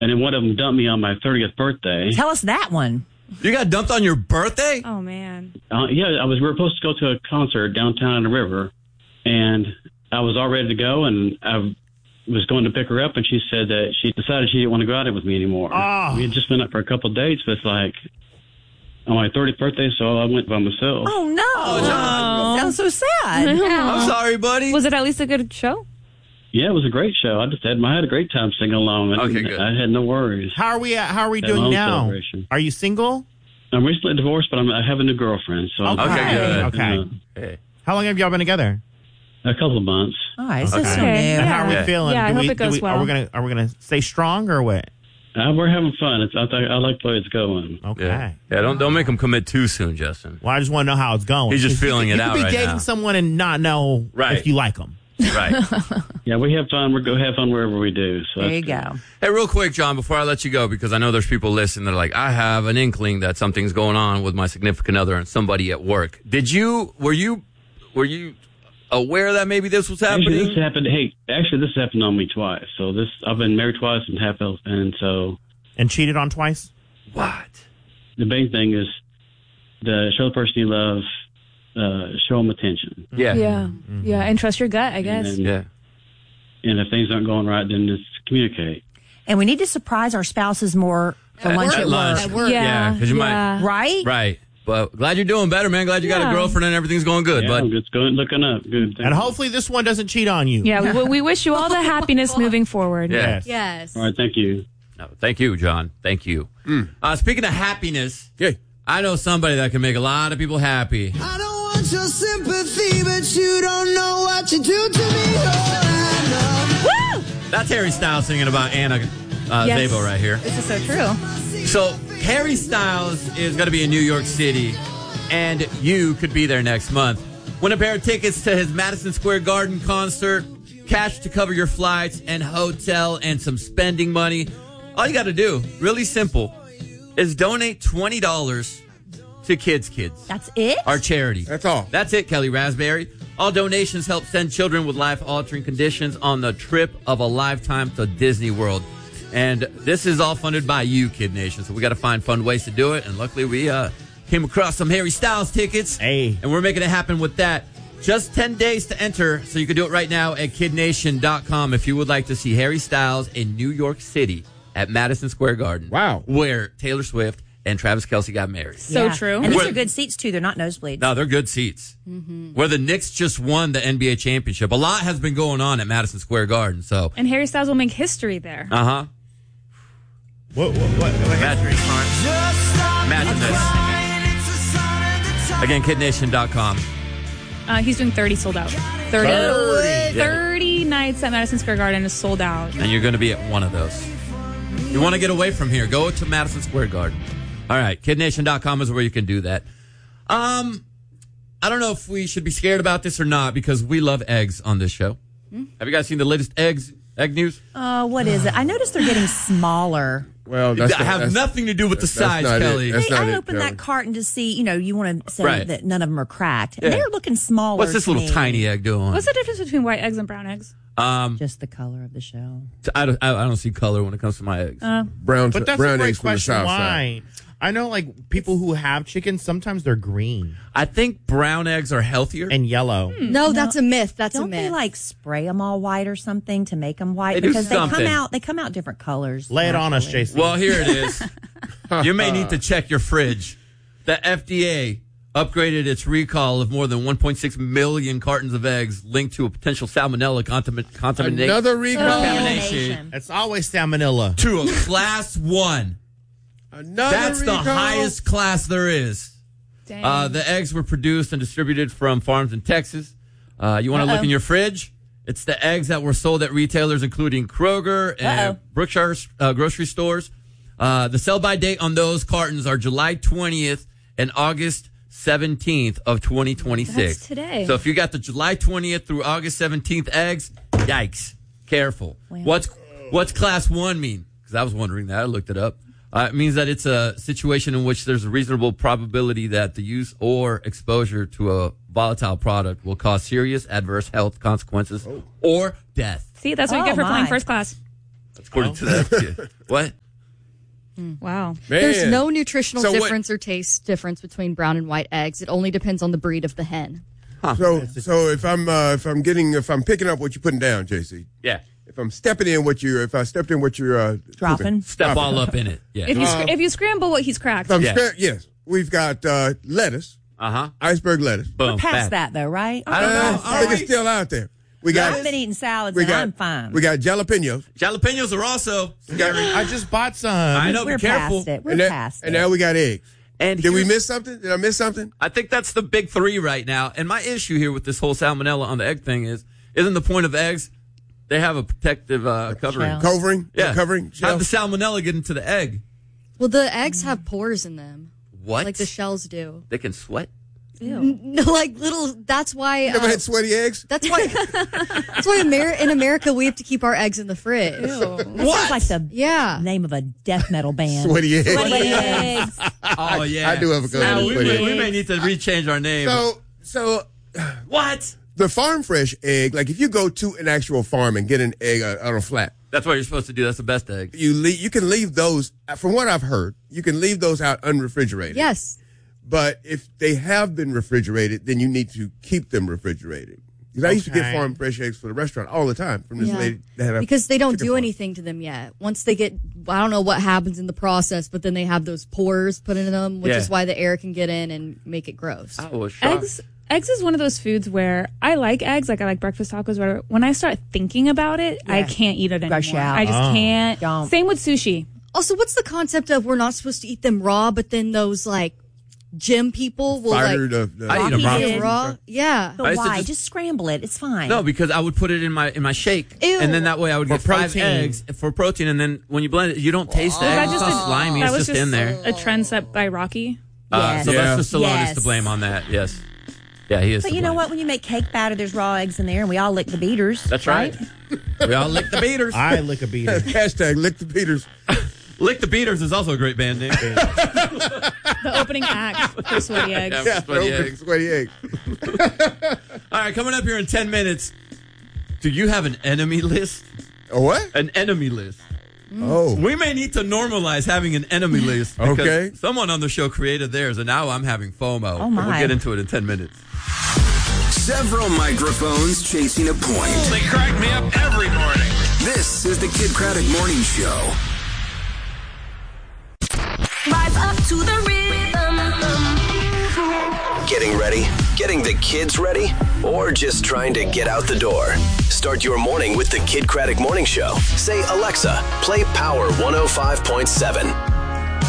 And then one of them dumped me on my 30th birthday. Tell us that one. You got dumped on your birthday? Oh, man. Yeah, we were supposed to go to a concert downtown on the river, and I was all ready to go, and I was going to pick her up, and she said that she decided she didn't want to go out with me anymore. Oh. We had just been up for a couple of dates, but it's like on my 30th birthday, so I went by myself. Oh, no. That sounds so sad. I'm sorry, buddy. Was it at least a good show? Yeah, it was a great show. I had a great time singing along. Okay, good. I had no worries. How are we Had doing my own now? celebration. Are you single? I'm recently divorced, but I have a new girlfriend. So Okay, good. Okay. Hey. How long have y'all been together? a couple of months. All right, so Okay. so new. Yeah. How are we feeling? Yeah, I hope it goes well. Are we gonna stay strong or what? We're having fun. I like the way it's going. Okay. Yeah, don't make him commit too soon, Justin. Well, I just want to know how it's going. He's just feeling it out You could right be dating now. someone and not know Right. if you like them. Right. Yeah, we have fun. We go have fun wherever we do. So There that's you good. go. Hey, real quick, John, before I let you go, because I know there's people listening that are like, I have an inkling that something's going on with my significant other and somebody at work. Were you aware that maybe this was happening? Actually, this happened. Hey, this happened on me twice. So I've been married twice and so And cheated on twice? What? the main thing is show the person you love, show them attention. Yeah. Yeah. Yeah. And trust your gut, I guess. And, Yeah. and if things aren't going right, then just communicate. And we need to surprise our spouses more for lunch at lunch. work. Yeah. because you might. Right? Right. But glad you're doing better, man. Glad you got a Yeah. girlfriend and everything's going good, Yeah, bud. it's going looking up. Good. And hopefully this one doesn't cheat on you. Yeah. We wish you all the happiness moving forward. Yeah. Yes. Yes. All right, thank you. No, thank you, John. Thank you. Speaking of happiness, I know somebody that can make a lot of people happy. I don't want your sympathy, but you don't know what you do to me. Woo! That's Harry Styles singing about Anna Yes. Zabo right here. This is so true. So Harry Styles is going to be in New York City, and you could be there next month. Win a pair of tickets to his Madison Square Garden concert, cash to cover your flights and hotel, and some spending money. All you got to do, really simple, is donate $20 to Kids. That's it? Our charity. That's all. That's it, Kelly Raspberry. All donations help send children with life-altering conditions on the trip of a lifetime to Disney World. And this is all funded by you, Kid Nation. So we got to find fun ways to do it. And luckily we came across some Harry Styles tickets. Hey. And we're making it happen with that. Just 10 days to enter. So you can do it right now at kidnation.com if you would like to see Harry Styles in New York City at Madison Square Garden. Wow. Where Taylor Swift and Travis Kelce got married. So true. And these Where- are good seats, too. They're not nosebleeds. No, they're good seats. Where the Knicks just won the NBA championship. A lot has been going on at Madison Square Garden. So, And Harry Styles will make history there. What? Imagine this. Again, kidnation.com. He's doing 30 sold out. 30 nights at Madison Square Garden is sold out. And you're going to be at one of those. You want to get away from here, go to Madison Square Garden. All right, kidnation.com is where you can do that. I don't know if we should be scared about this or not because we love eggs on this show. Have you guys seen the latest egg news? What is it? I noticed they're getting smaller. Well, That have nothing to do with the size, not it. Kelly. That's not I it, opened Kelly. that carton to see, you want to say Right. that none of them are cracked. Yeah. And they're looking smaller. What's this to little me. tiny egg doing? What's the difference between white eggs and brown eggs? Just the color of the shell. I don't see color when it comes to my eggs. brown But that's brown a great eggs from the question. south Why? side. I know, like, people who have chickens, sometimes they're green I think brown eggs are healthier. and yellow. No, that's a myth. That's a Don't myth. they like spray them all white or something to make them white? They do Because something. they come out different colors. Lay it on us, naturally. Jason. Well, here it is. You may need to check your fridge. The FDA upgraded its recall of more than 1.6 million cartons of eggs linked to a potential salmonella contamination Another recall. contamination It's always salmonella. to a class 1. Another That's the recall? highest class there is. Dang. The eggs were produced and distributed from farms in Texas. You want to look in your fridge? It's the eggs that were sold at retailers including Kroger and Brookshire grocery stores. The sell-by date on those cartons are July 20th and August 17th of 2026. That's today. So if you got the July 20th through August 17th eggs, yikes. Careful. Well. What's class 1 mean? Because I was wondering that. I looked it up. It means that it's a situation in which there's a reasonable probability that the use or exposure to a volatile product will cause serious adverse health consequences or death. See, that's what you get for my. flying first class. according to that. What? Wow. There's no nutritional So what- difference or taste difference between brown and white eggs. It only depends on the breed of the hen. So if I'm picking up what you're putting down, JC. Yeah. If I stepped in what you're Dropping. cooking, Step all up in it. Yeah. If you scramble what he's cracked. Yes, we've got lettuce, iceberg lettuce. Boom. Past bam. that, though, right? I think it's still out there. We got. I've been eating salads We and got. I'm fine. We got jalapenos. Jalapenos are also scary. I just bought some. I know. We're Be careful. past it. We're And, past and it. now we got eggs. And Did we here's- miss something? Did I miss something? I think that's the big three right now. And my issue here with this whole salmonella on the egg thing isn't the point of eggs? They have a protective covering. shell. Covering? Yeah. Covering? How the shell? salmonella get into the egg? Well, the eggs have pores in them, What? like the shells do. They can sweat? No, like little. That's why. You ever had sweaty eggs? That's why. That's why in America we have to keep our eggs in the fridge. Sounds like the Yeah. name of a death metal band. Sweaty eggs. Sweaty eggs. Oh, yeah. I do have a good Now, one. we may need to rechange our name. So What? the farm fresh egg, like if you go to an actual farm and get an egg on a flat, That's what you're supposed to do. That's the best egg. you can leave those. From what I've heard, you can leave those out unrefrigerated. Yes. But if they have been refrigerated, then you need to keep them refrigerated. Because I used to get Okay. farm fresh eggs for the restaurant all the time from this Yeah. lady that had a Because they don't chicken do farm. anything to them yet. Once they get, I don't know what happens in the process, but then they have those pores put into them, which Yeah. is why the air can get in and make it gross. I was shocked. Eggs is one of those foods where I like eggs, like I like breakfast tacos, whatever. When I start thinking about it, I Yeah. can't eat it Rush anymore. out. I just can't. Don't. Same with sushi. Also, what's the concept of we're not supposed to eat them raw, but then those like gym people will Fire like the I eat them Rocky raw. eat did. them raw? Yeah. But I used to why? just- Just scramble it. It's fine. No, because I would put it in my shake, Ew. and then that way I would For get 5 protein. eggs for protein, and then when you blend it, you don't taste the egg. It's not slimy. that It's was just in there. a trend set by Rocky. Yes. So Yeah. Sylvester Stallone is Yes. to blame on that. Yes. Yeah, he is. But to you know blame. what? When you make cake batter, there's raw eggs in there, and we all lick the beaters. That's right. We all lick the beaters. I lick a beater. Hashtag lick the Peters. Lick the Beaters is also a great band name. The opening act for Sweaty Eggs. Yeah, sweaty Open eggs. sweaty eggs. All right, coming up here in 10 minutes. Do you have an enemy list? A what? An enemy list. Oh. We may need to normalize having an enemy list. Because Okay. someone on the show created theirs, and now I'm having FOMO. Oh, my. We'll get into it in 10 minutes. Several microphones chasing a point. They crack me up every morning. This is the Kid Craddock Morning Show. Rise up to the rhythm. Getting ready? Getting the kids ready? Or just trying to get out the door? Start your morning with the Kid Craddock Morning Show. Say, Alexa, play Power 105.7.